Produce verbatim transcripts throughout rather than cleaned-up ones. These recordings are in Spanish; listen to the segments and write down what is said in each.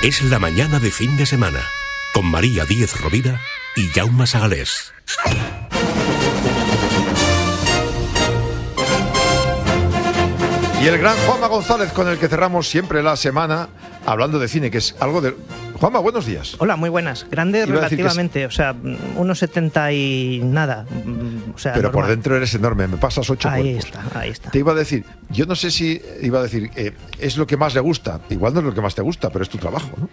Es la mañana de fin de semana, con María Díez Rovira y Jaume Sagalés. Y el gran Juanma González, con el que cerramos siempre la semana, hablando de cine, que es algo de... Juanma, buenos días. Hola, muy buenas. Grande relativamente, es... o sea, unos setenta y nada. O sea, pero normal. Por dentro eres enorme, me pasas ocho ahí cuerpos. Está, ahí está. Te iba a decir, yo no sé si iba a decir, eh, es lo que más le gusta. Igual no es lo que más te gusta, pero es tu trabajo, ¿no?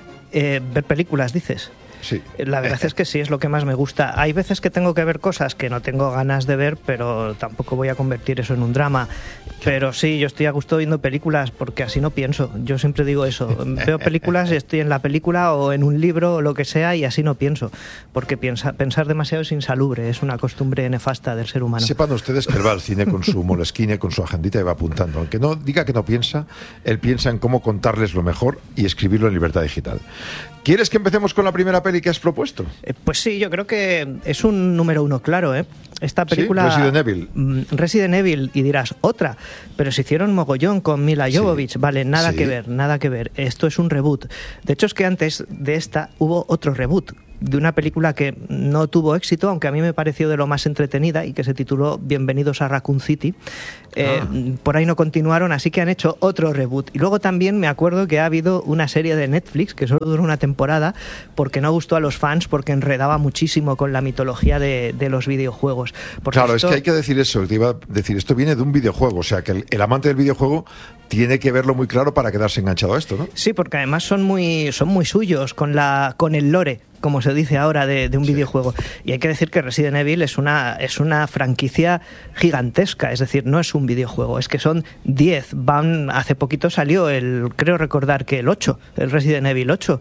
Eh, ver películas, dices. Sí. La verdad es que sí, es lo que más me gusta. Hay veces que tengo que ver cosas que no tengo ganas de ver, pero tampoco voy a convertir eso en un drama. Pero sí, yo estoy a gusto viendo películas porque así no pienso. Yo siempre digo eso. Veo películas y estoy en la película o en un libro o lo que sea y así no pienso. Porque piensa, pensar demasiado es insalubre, es una costumbre nefasta del ser humano. Sepan ustedes que él va al cine con su molesquine, con su agendita y va apuntando. Aunque no diga que no piensa, él piensa en cómo contarles lo mejor y escribirlo en libertad digital. ¿Quieres que empecemos con la primera peli que has propuesto? Eh, pues sí, yo creo que es un número uno claro, ¿eh? Esta película... ¿Sí? Resident Evil. Mm, Resident Evil, y dirás, otra, pero se hicieron mogollón con Mila Jovovich, sí, vale, nada sí. que ver, nada que ver. Esto es un reboot. De hecho, es que antes de esta hubo otro reboot, de una película que no tuvo éxito, aunque a mí me pareció de lo más entretenida y que se tituló Bienvenidos a Raccoon City. Eh, ah. Por ahí no continuaron, así que han hecho otro reboot. Y luego también me acuerdo que ha habido una serie de Netflix que solo duró una temporada porque no gustó a los fans, porque enredaba muchísimo con la mitología de, de los videojuegos. Porque claro, esto... es que hay que decir eso, te iba a decir, esto viene de un videojuego, o sea que el, el amante del videojuego tiene que verlo muy claro para quedarse enganchado a esto, ¿no? Sí, porque además son muy, son muy suyos con, la, con el lore, como se dice ahora, de, de un sí. videojuego. Y hay que decir que Resident Evil es una, es una franquicia gigantesca, es decir, no es un videojuego, es que son diez. Van, hace poquito salió el, creo recordar que el ocho, el Resident Evil ocho,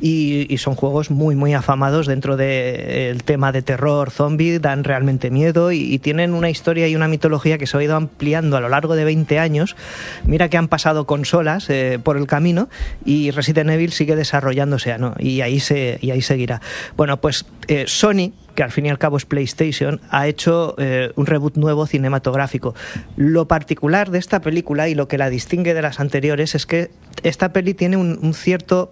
y, y son juegos muy, muy afamados dentro del tema de terror zombie, dan realmente miedo y, y tienen una historia y una mitología que se ha ido ampliando a lo largo de veinte años. Mira que han pasado consolas eh, por el camino y Resident Evil sigue desarrollándose, ¿no? Y ahí se, y ahí seguirá. Bueno, pues eh, Sony, que al fin y al cabo es PlayStation, ha hecho eh, un reboot nuevo cinematográfico. Lo particular de esta película y lo que la distingue de las anteriores es que esta peli tiene un, un cierto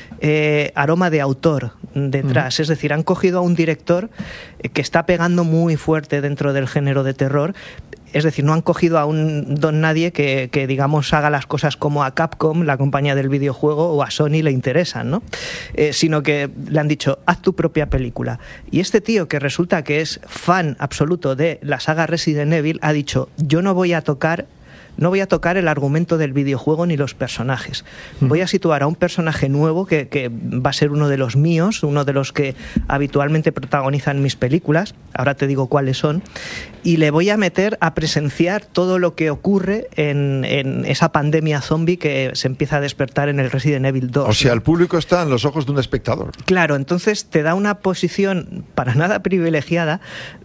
eh, aroma de autor detrás, mm. es decir, han cogido a un director eh, que está pegando muy fuerte dentro del género de terror. Es decir, no han cogido a un don nadie que, que, digamos, haga las cosas como a Capcom, la compañía del videojuego, o a Sony le interesan, ¿no? Eh, sino que le han dicho, haz tu propia película. Y este tío, que resulta que es fan absoluto de la saga Resident Evil, ha dicho, yo no voy a tocar... No voy a tocar el argumento del videojuego ni los personajes. Voy a situar a un personaje nuevo que, que va a ser uno de los míos, uno de los que habitualmente protagonizan mis películas, ahora te digo cuáles son, y le voy a meter a presenciar todo lo que ocurre en, en esa pandemia zombie que se empieza a despertar en el Resident Evil dos. O sea, el público está en los ojos de un espectador. Claro, entonces te da una posición para nada privilegiada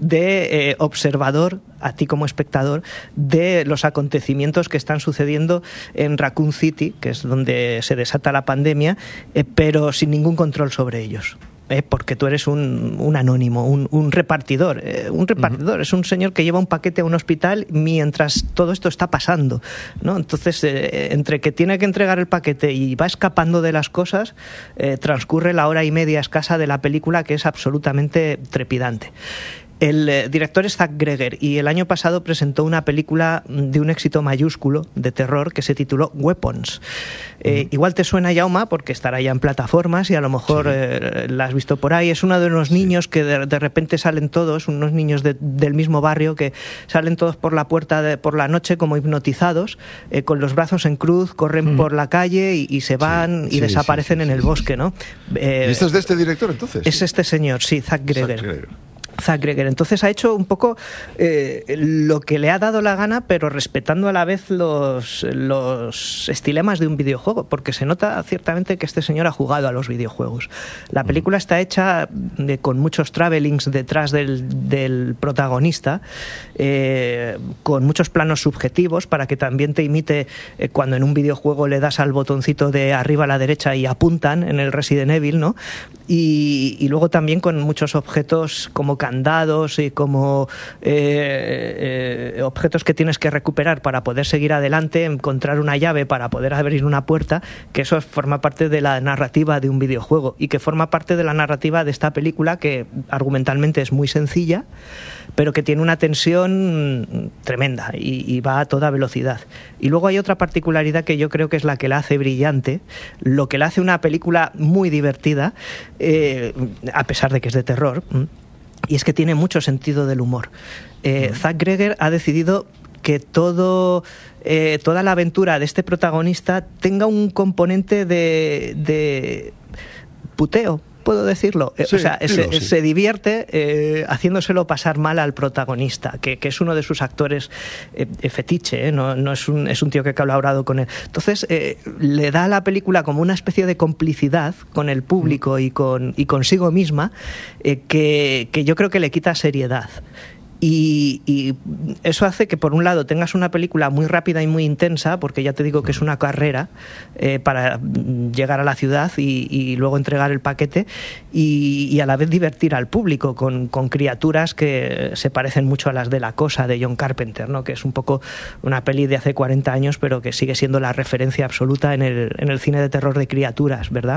de eh, observador, a ti como espectador, de los acontecimientos que están sucediendo en Raccoon City, que es donde se desata la pandemia, eh, pero sin ningún control sobre ellos. Eh, porque tú eres un, un anónimo, un, un repartidor. Eh, un repartidor uh-huh. es un señor que lleva un paquete a un hospital mientras todo esto está pasando, ¿no? Entonces, eh, entre que tiene que entregar el paquete y va escapando de las cosas, eh, transcurre la hora y media escasa de la película, que es absolutamente trepidante. El eh, director es Zack Greger y el año pasado presentó una película de un éxito mayúsculo de terror que se tituló Weapons. Eh, uh-huh. Igual te suena, Jaume, porque estará ya en plataformas y a lo mejor sí. eh, la has visto por ahí. Es uno de unos sí. niños que de, de repente salen todos, unos niños de, del mismo barrio que salen todos por la puerta de, por la noche como hipnotizados, eh, con los brazos en cruz, corren uh-huh. por la calle y, y se van sí. y sí, desaparecen sí, sí, en el sí, bosque, ¿no? Eh, ¿Y esto es de este director, entonces? Es este señor, sí, Zack Greger. Zack Greger. Zack Greger. Entonces ha hecho un poco eh, lo que le ha dado la gana, pero respetando a la vez los, los estilemas de un videojuego, porque se nota ciertamente que este señor ha jugado a los videojuegos. La película está hecha de, con muchos travelings detrás del, del protagonista, eh, con muchos planos subjetivos para que también te imite eh, cuando en un videojuego le das al botoncito de arriba a la derecha y apuntan en el Resident Evil, ¿no? Y, y luego también con muchos objetos como canciones candados y como eh, eh, objetos que tienes que recuperar para poder seguir adelante, encontrar una llave para poder abrir una puerta, que eso forma parte de la narrativa de un videojuego y que forma parte de la narrativa de esta película, que argumentalmente es muy sencilla, pero que tiene una tensión tremenda y, y va a toda velocidad. Y luego hay otra particularidad que yo creo que es la que la hace brillante, lo que la hace una película muy divertida, eh, a pesar de que es de terror, y es que tiene mucho sentido del humor. Eh, mm. Zack Greger ha decidido que todo, eh, toda la aventura de este protagonista tenga un componente de, de puteo, puedo decirlo. Sí, o sea, dilo, se, sí. se divierte eh, haciéndoselo pasar mal al protagonista, que, que es uno de sus actores eh, fetiche, ¿eh? no, no es, un, es un tío que he colaborado con él. Entonces, eh, le da a la película como una especie de complicidad con el público y, con, y consigo misma, eh, que, que yo creo que le quita seriedad. Y, y eso hace que, por un lado, tengas una película muy rápida y muy intensa, porque ya te digo que es una carrera eh, para llegar a la ciudad y, y luego entregar el paquete, y, y a la vez divertir al público con, con criaturas que se parecen mucho a las de La Cosa, de John Carpenter, ¿no? Que es un poco una peli de hace cuarenta años, pero que sigue siendo la referencia absoluta en el, en el cine de terror de criaturas, ¿verdad?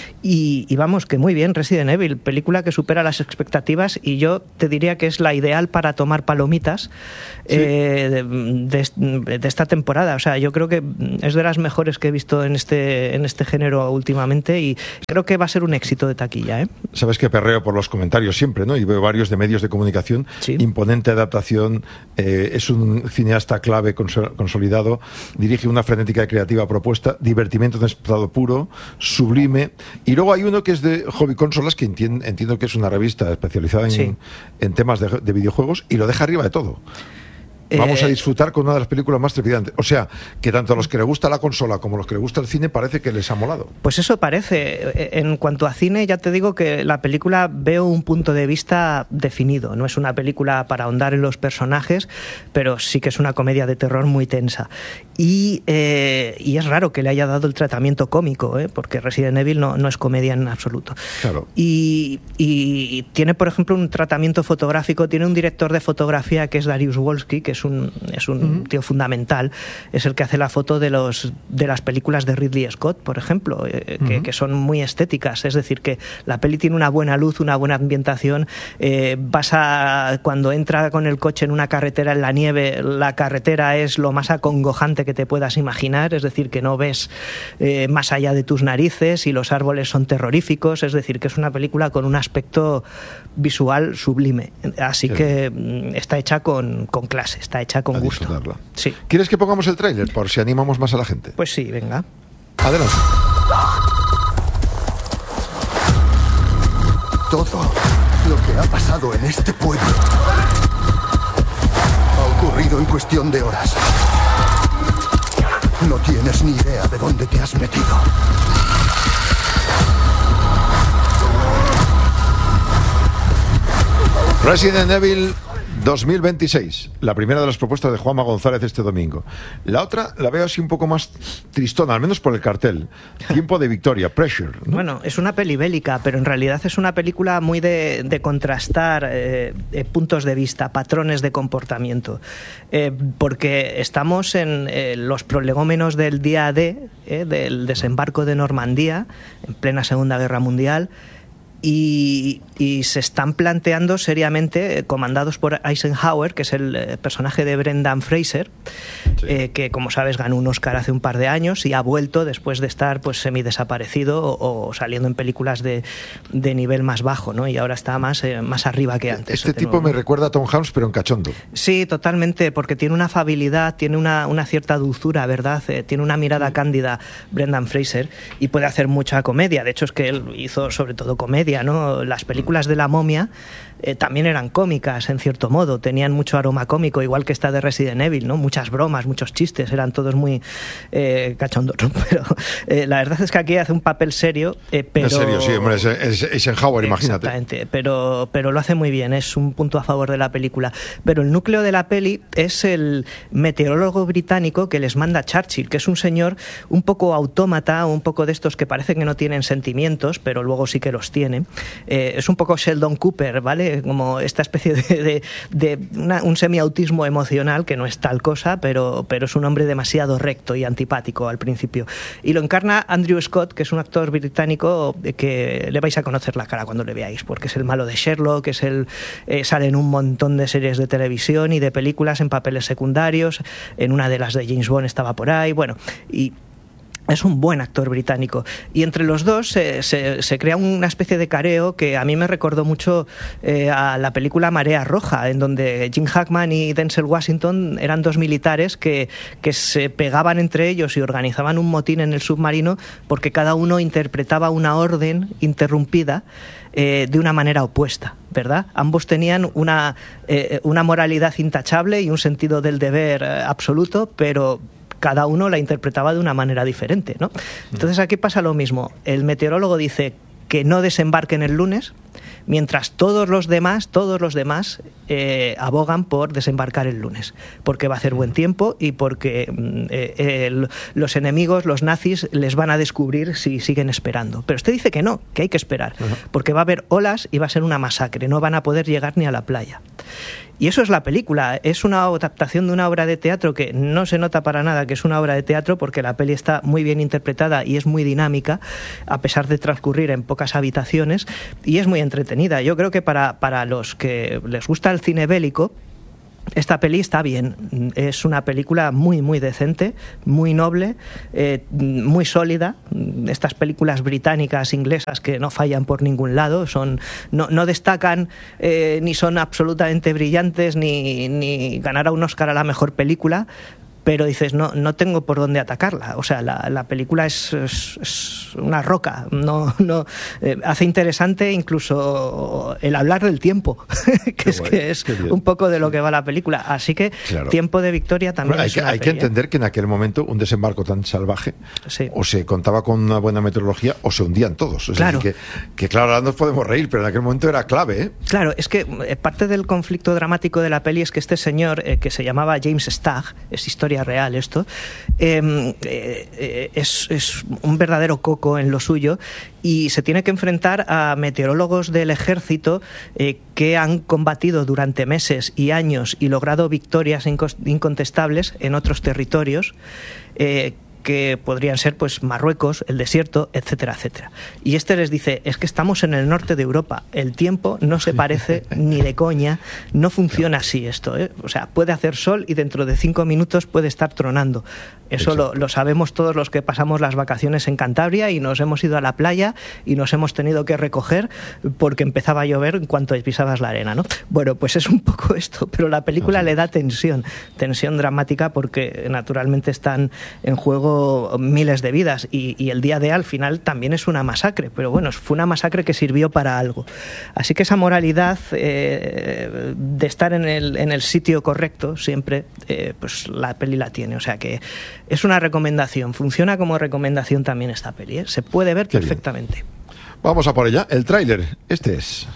Y, y vamos, que muy bien, Resident Evil, película que supera las expectativas, y yo te diría que es la ideal para tomar palomitas sí. eh, de, de, de esta temporada. O sea, yo creo que es de las mejores que he visto en este, en este género últimamente, y creo que va a ser un éxito de taquilla, ¿eh? Sabes que perreo por los comentarios siempre, ¿no? Y veo varios de medios de comunicación. Sí. Imponente adaptación, eh, es un cineasta clave consol- consolidado, dirige una frenética y creativa propuesta, divertimento en estado puro, sublime. Y luego hay uno que es de Hobby Consolas, que entiendo, entiendo que es una revista especializada en, sí. en temas de, de videojuegos, y lo deja arriba de todo. Vamos a disfrutar con una de las películas más trepidantes. O sea, que tanto a los que les gusta la consola como a los que les gusta el cine parece que les ha molado. Pues eso parece. En cuanto a cine, ya te digo que la película veo un punto de vista definido. No es una película para ahondar en los personajes, pero sí que es una comedia de terror muy tensa. Y, eh, y es raro que le haya dado el tratamiento cómico, ¿eh? Porque Resident Evil no, no es comedia en absoluto. Claro. Y, y tiene, por ejemplo, un tratamiento fotográfico. Tiene un director de fotografía que es Dariusz Wolski, que es un, es un uh-huh. tío fundamental. Es el que hace la foto de, los, de las películas de Ridley Scott, por ejemplo, eh, uh-huh. que, que son muy estéticas. Es decir, que la peli tiene una buena luz, una buena ambientación. Eh, vas a, cuando entra con el coche en una carretera en la nieve, la carretera es lo más acongojante que te puedas imaginar, es decir, que no ves eh, más allá de tus narices, y los árboles son terroríficos, es decir, que es una película con un aspecto visual sublime. Así sí. que está hecha con, con clase, está hecha con a gusto. Sí. ¿Quieres que pongamos el tráiler por si animamos más a la gente? Pues sí, venga. Adelante. Todo lo que ha pasado en este pueblo ha ocurrido en cuestión de horas. No tienes ni idea de dónde te has metido. Resident Evil dos mil veintiséis, la primera de las propuestas de Juanma González este domingo. La otra la veo así un poco más tristona, al menos por el cartel. Tiempo de victoria, Pressure, ¿no? Bueno, es una peli bélica, pero en realidad es una película muy de, de contrastar eh, eh, puntos de vista, patrones de comportamiento. Eh, porque estamos en eh, los prolegómenos del día D, eh, del desembarco de Normandía, en plena Segunda Guerra Mundial. Y, y se están planteando seriamente, eh, comandados por Eisenhower, que es el eh, personaje de Brendan Fraser, sí. eh, que, como sabes, ganó un Oscar hace un par de años y ha vuelto después de estar pues semidesaparecido o, o saliendo en películas de, de nivel más bajo, ¿no? Y ahora está más, eh, más arriba que antes. Este tipo nuevo. Me recuerda a Tom Hanks, pero en cachondo. Sí, totalmente, porque tiene una afabilidad, tiene una, una cierta dulzura, ¿verdad? Eh, tiene una mirada cándida, Brendan Fraser, y puede hacer mucha comedia. De hecho, es que él hizo sobre todo comedia, ¿no? Las películas de la momia eh, también eran cómicas, en cierto modo, tenían mucho aroma cómico, igual que esta de Resident Evil, ¿no? Muchas bromas, muchos chistes, eran todos muy eh, cachondos, ¿no? Pero eh, la verdad es que aquí hace un papel serio, eh, pero... En serio, sí, hombre, es, es Eisenhower, imagínate. Exactamente, pero, pero lo hace muy bien, es un punto a favor de la película. Pero el núcleo de la peli es el meteorólogo británico que les manda Churchill, que es un señor un poco autómata, un poco de estos que parece que no tienen sentimientos, pero luego sí que los tienen. tiene. Eh, es un poco Sheldon Cooper, ¿vale? Como esta especie de, de, de una, un semiautismo emocional, que no es tal cosa, pero, pero es un hombre demasiado recto y antipático al principio. Y lo encarna Andrew Scott, que es un actor británico que le vais a conocer la cara cuando le veáis, porque es el malo de Sherlock, es el, eh, sale en un montón de series de televisión y de películas en papeles secundarios, en una de las de James Bond estaba por ahí, bueno, y es un buen actor británico. Y entre los dos eh, se, se crea una especie de careo que a mí me recordó mucho eh, a la película Marea Roja, en donde Jim Hackman y Denzel Washington eran dos militares que, que se pegaban entre ellos y organizaban un motín en el submarino porque cada uno interpretaba una orden interrumpida eh, de una manera opuesta, ¿verdad? Ambos tenían una, eh, una moralidad intachable y un sentido del deber eh, absoluto, pero cada uno la interpretaba de una manera diferente, ¿no? Entonces aquí pasa lo mismo. El meteorólogo dice que no desembarquen el lunes, mientras todos los demás, todos los demás eh, abogan por desembarcar el lunes, porque va a hacer buen tiempo y porque eh, el, los enemigos, los nazis, les van a descubrir si siguen esperando. Pero usted dice que no, que hay que esperar, uh-huh. porque va a haber olas y va a ser una masacre, no van a poder llegar ni a la playa. Y eso es la película, es una adaptación de una obra de teatro que no se nota para nada que es una obra de teatro, porque la peli está muy bien interpretada y es muy dinámica, a pesar de transcurrir en pocas habitaciones, y es muy entretenida. Yo creo que para, para los que les gusta el cine bélico, esta peli está bien. Es una película muy, muy decente, muy noble, eh, muy sólida. Estas películas británicas, inglesas, que no fallan por ningún lado, son, no, no destacan eh, ni son absolutamente brillantes, ni, ni ganará un Oscar a la mejor película, pero dices, no, no tengo por dónde atacarla. O sea, la, la película es, es, es una roca. No, no, eh, hace interesante incluso el hablar del tiempo, que es, que es un poco de lo que va la película. Así que claro. Tiempo de Victoria también. Bueno, hay es que, una hay que entender que en aquel momento un desembarco tan salvaje, sí. o se contaba con una buena meteorología o se hundían todos. Es claro. decir, que, que claro, ahora nos podemos reír, pero en aquel momento era clave, ¿eh? Claro, es que parte del conflicto dramático de la peli es que este señor, eh, que se llamaba James Stagg, es historia real esto, eh, eh, es, es un verdadero coco en lo suyo y se tiene que enfrentar a meteorólogos del ejército eh, que han combatido durante meses y años y logrado victorias incontestables en otros territorios, eh, que podrían ser pues Marruecos, el desierto, etcétera, etcétera. Y este les dice, es que estamos en el norte de Europa, el tiempo no se parece ni de coña, no funciona así esto, ¿eh? O sea, puede hacer sol y dentro de cinco minutos puede estar tronando. Eso lo, lo sabemos todos los que pasamos las vacaciones en Cantabria y nos hemos ido a la playa y nos hemos tenido que recoger porque empezaba a llover en cuanto pisabas la arena, ¿no? Bueno, pues es un poco esto, pero la película le da tensión, tensión dramática, porque naturalmente están en juego miles de vidas y, y el día de al final también es una masacre, pero bueno, fue una masacre que sirvió para algo. Así que esa moralidad eh, de estar en el, en el sitio correcto siempre, eh, pues la peli la tiene. O sea que es una recomendación, funciona como recomendación también esta peli, ¿eh? Se puede ver Qué perfectamente. Bien. Vamos a por ella, el tráiler, este es.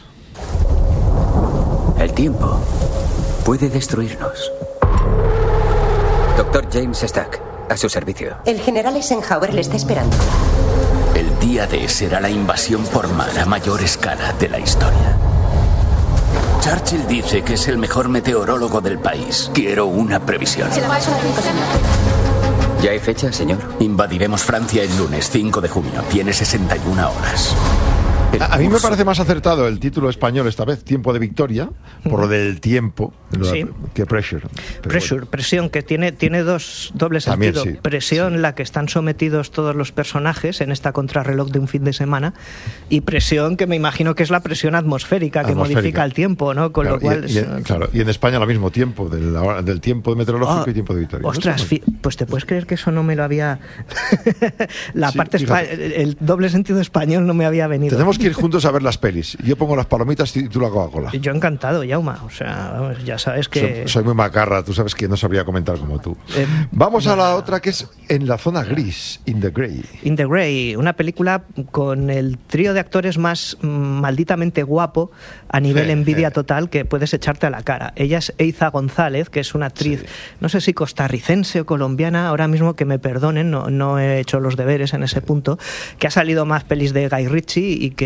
El tiempo puede destruirnos. Doctor James Stagg, a su servicio. El general Eisenhower le está esperando. El día D será la invasión por mar a mayor escala de la historia. Churchill dice que es el mejor meteorólogo del país. Quiero una previsión. Se la va a sonar cinco, señor. ¿Ya hay fecha, señor? Invadiremos Francia el lunes cinco de junio. Tiene sesenta y una horas. El a mí me parece más acertado el título español esta vez, Tiempo de Victoria, por lo del tiempo, sí. que Pressure. Pressure, bueno. Presión, que tiene, tiene dos dobles sentidos. Sí. Presión, sí. La que están sometidos todos los personajes en esta contrarreloj de un fin de semana, y presión, que me imagino que es la presión atmosférica, que atmosférica. modifica el tiempo, ¿no? Con claro, lo cual... Y, y, es... claro, y en España lo mismo, tiempo, del, del tiempo meteorológico oh, y tiempo de Victoria. Ostras, fi- pues te puedes creer que eso no me lo había... la sí, parte espa- el doble sentido español no me había venido. Tenemos que ir juntos a ver las pelis. Yo pongo las palomitas y tú la Coca-Cola. Yo encantado, Yauma. O sea, vamos, ya sabes que... Soy, soy muy macarra, tú sabes que no sabría comentar como tú. Eh, Vamos a la otra, que es En la zona gris, In the Grey. In the Grey, una película con el trío de actores más malditamente guapo a nivel sí, envidia sí. total que puedes echarte a la cara. Ella es Eiza González, que es una actriz, sí. no sé si costarricense o colombiana, ahora mismo que me perdonen, no, no he hecho los deberes en ese punto, que ha salido más pelis de Guy Ritchie y que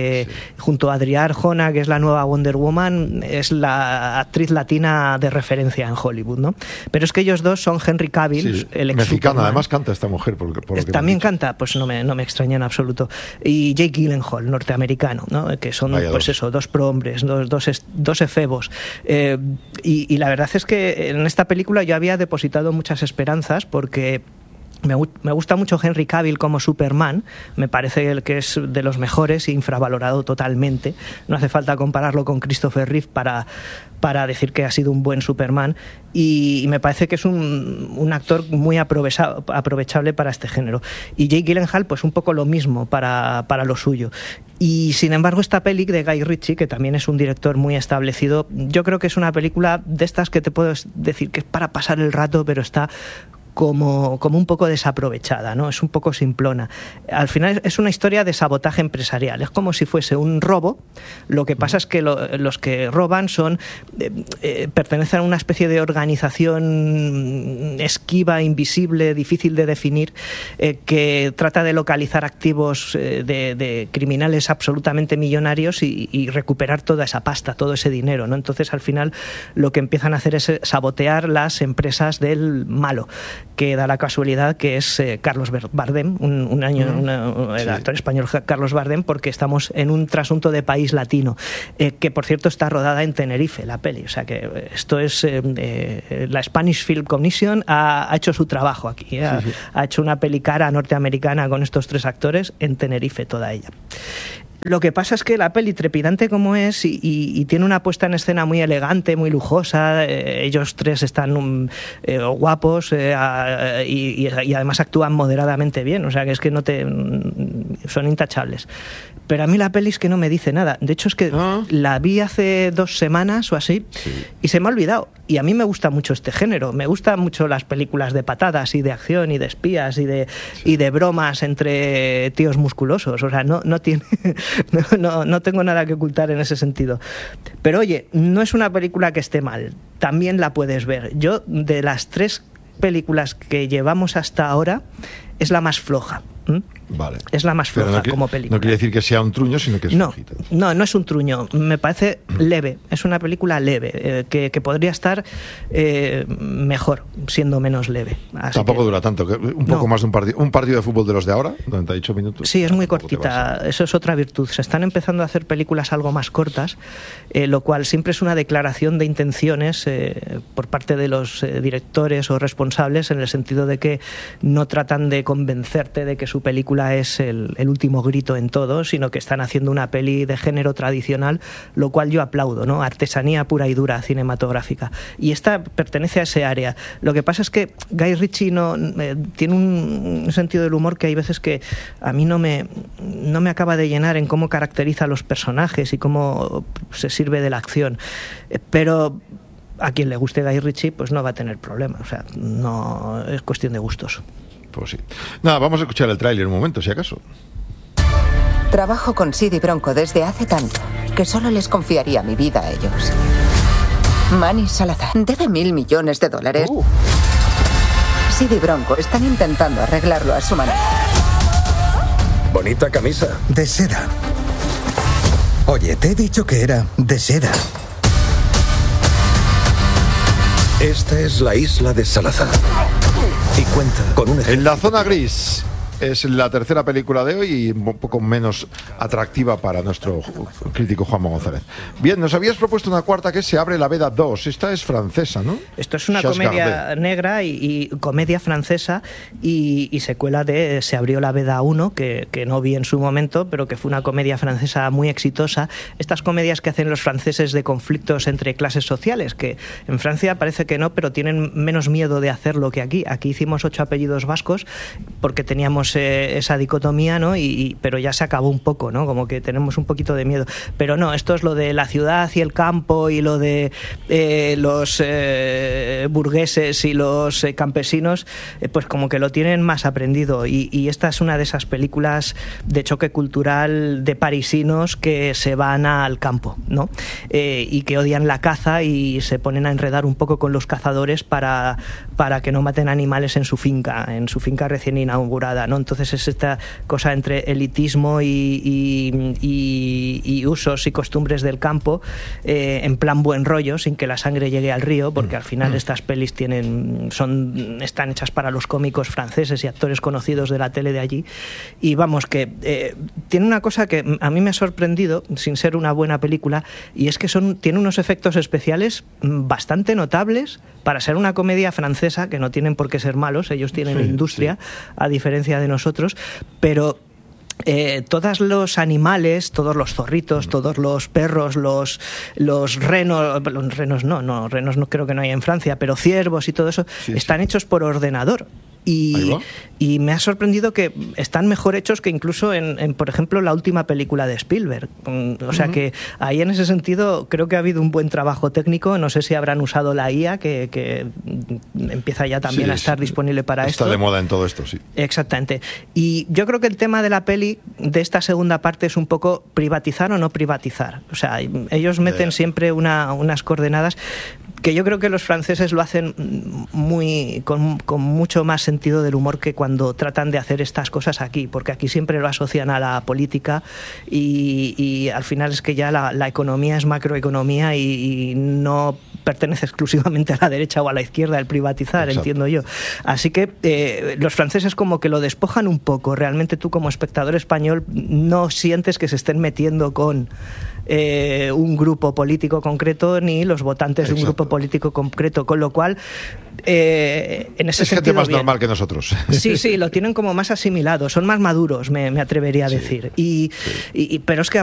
que sí. junto a Adrià Arjona, que es la nueva Wonder Woman, es la actriz latina de referencia en Hollywood, ¿no? Pero es que ellos dos son Henry Cavill, sí, el ex mexicana, Superman. además canta esta mujer. Por, por lo que También canta, pues no me, no me extraña en absoluto. Y Jake Gyllenhaal, norteamericano, ¿no? Que son, Vaya pues dos. eso, dos prohombres, dos, dos, dos efebos. Eh, y, y la verdad es que en esta película yo había depositado muchas esperanzas porque Me, me gusta mucho Henry Cavill como Superman, me parece que es de los mejores, infravalorado totalmente. No hace falta compararlo con Christopher Reeve para, para decir que ha sido un buen Superman, y, y me parece que es un, un actor muy aprovechable para este género. Y Jake Gyllenhaal, pues un poco lo mismo para, para lo suyo. Y sin embargo esta peli de Guy Ritchie, que también es un director muy establecido, yo creo que es una película de estas que te puedo decir que es para pasar el rato, pero está Como, como un poco desaprovechada, ¿no? Es un poco simplona. Al final es una historia de sabotaje empresarial. Es como si fuese un robo. Lo que pasa es que lo, los que roban son eh, eh, pertenecen a una especie de organización esquiva, invisible, difícil de definir, eh, que trata de localizar activos eh, de, de criminales absolutamente millonarios y, y recuperar toda esa pasta, todo ese dinero, ¿no? Entonces al final lo que empiezan a hacer es sabotear las empresas del malo, que da la casualidad que es eh, Carlos Bardem, un, un año, mm. una, el sí. actor español Carlos Bardem, porque estamos en un trasunto de país latino, eh, que por cierto está rodada en Tenerife, la peli, o sea que esto es eh, eh, la Spanish Film Commission ha, ha hecho su trabajo aquí, eh, sí, sí. Ha, ha hecho una peli cara norteamericana con estos tres actores en Tenerife toda ella. Lo que pasa es que la peli, trepidante como es, y, y, y tiene una puesta en escena muy elegante, muy lujosa, eh, ellos tres están um, eh, guapos eh, a, y, y además actúan moderadamente bien, o sea que es que no te son intachables. Pero a mí la peli es que no me dice nada. De hecho es que ¿Ah? la vi hace dos semanas o así sí. y se me ha olvidado. Y a mí me gusta mucho este género. Me gustan mucho las películas de patadas y de acción y de espías y de, sí. y de bromas entre tíos musculosos. O sea, no, no tiene... No, no, no tengo nada que ocultar en ese sentido. Pero oye, no es una película que esté mal. También la puedes ver. Yo, de las tres películas que llevamos hasta ahora, es la más floja. ¿Mm? Vale. Es la más floja no que, como película. No quiere decir que sea un truño, sino que es no, flojita. No, no es un truño. Me parece leve. Es una película leve, eh, que, que podría estar eh, mejor, siendo menos leve. Así Tampoco que, dura tanto. Que un poco no. más de un partido. Un partido de fútbol de los de ahora, noventa y ocho minutos. Sí, es muy cortita. Eso es otra virtud. Se están empezando a hacer películas algo más cortas, eh, lo cual siempre es una declaración de intenciones eh, por parte de los eh, directores o responsables, en el sentido de que no tratan de convencerte de que su película es el, el último grito en todo, sino que están haciendo una peli de género tradicional, lo cual yo aplaudo, ¿no? Artesanía pura y dura cinematográfica. Y esta pertenece a ese área. Lo que pasa es que Guy Ritchie no, eh, tiene un, un sentido del humor que hay veces que a mí no me, no me acaba de llenar en cómo caracteriza a los personajes y cómo se sirve de la acción. Eh, pero a quien le guste Guy Ritchie, pues no va a tener problema. O sea, no es cuestión de gustos. Pues sí. Nada, vamos a escuchar el tráiler un momento, si acaso. Trabajo con Sid y Bronco desde hace tanto que solo les confiaría mi vida a ellos. Manny Salazar debe mil millones de dólares. Uh. Sid y Bronco están intentando arreglarlo a su manera. Bonita camisa. De seda. Oye, te he dicho que era de seda. Esta es la isla de Salazar. Y cuenta con un ejército. En la zona gris. Es la tercera película de hoy y un poco menos atractiva para nuestro crítico Juanma González. Bien, nos habías propuesto una cuarta que es Se abre la veda dos. Esta es francesa, ¿no? Esto es una Chas comedia Gardé. negra y, y comedia francesa y, y secuela de Se abrió la veda uno, que, que no vi en su momento, pero que fue una comedia francesa muy exitosa. Estas comedias que hacen los franceses de conflictos entre clases sociales, que en Francia parece que no, pero tienen menos miedo de hacerlo que aquí. Aquí hicimos Ocho apellidos vascos porque teníamos esa dicotomía, ¿no? Y, y, pero ya se acabó un poco, ¿no? Como que tenemos un poquito de miedo. Pero no, esto es lo de la ciudad y el campo y lo de eh, los eh, burgueses y los eh, campesinos, eh, pues como que lo tienen más aprendido. Y, y esta es una de esas películas de choque cultural de parisinos que se van al campo, ¿no? Eh, y que odian la caza y se ponen a enredar un poco con los cazadores para, para que no maten animales en su finca, en su finca recién inaugurada, ¿no? Entonces es esta cosa entre elitismo y, y, y, y usos y costumbres del campo, eh, en plan buen rollo, sin que la sangre llegue al río, porque al final estas pelis tienen, son, están hechas para los cómicos franceses y actores conocidos de la tele de allí. Y vamos, que eh, tiene una cosa que a mí me ha sorprendido, sin ser una buena película, y es que son, tiene unos efectos especiales bastante notables para ser una comedia francesa, que no tienen por qué ser malos, ellos tienen sí, industria, sí. a diferencia de nosotros, pero Eh, todos los animales, todos los zorritos, todos los perros, los, los renos, los renos no, no, renos no creo que no hay en Francia, pero ciervos y todo eso, sí, están sí. hechos por ordenador. Y, y me ha sorprendido que están mejor hechos que incluso en, en, por ejemplo, la última película de Spielberg. O sea uh-huh. que ahí en ese sentido creo que ha habido un buen trabajo técnico. No sé si habrán usado la I A, que, que empieza ya también sí, a estar sí. disponible para Está esto. Está de moda en todo esto, sí. Exactamente. Y yo creo que el tema de la peli, de esta segunda parte, es un poco privatizar o no privatizar. O sea, ellos meten yeah. siempre una, unas coordenadas que yo creo que los franceses lo hacen muy con, con mucho más sentido del humor que cuando tratan de hacer estas cosas aquí, porque aquí siempre lo asocian a la política y, y al final es que ya la, la economía es macroeconomía y, y no pertenece exclusivamente a la derecha o a la izquierda el privatizar, Exacto. entiendo yo. Así que eh, los franceses como que lo despojan un poco. Realmente tú como espectador español no sientes que se estén metiendo con eh, un grupo político concreto ni los votantes Exacto. de un grupo político concreto, con lo cual eh, en ese es sentido gente más bien. normal que nosotros. Sí, sí, lo tienen como más asimilado, son más maduros, me, me atrevería a decir. Sí, y, sí. y, pero es que